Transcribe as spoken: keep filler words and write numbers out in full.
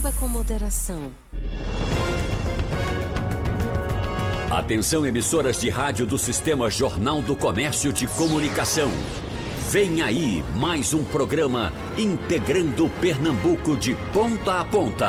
Beba com moderação. Atenção, emissoras de rádio do Sistema Jornal do Comércio de Comunicação. Vem aí mais um programa integrando Pernambuco de ponta a ponta.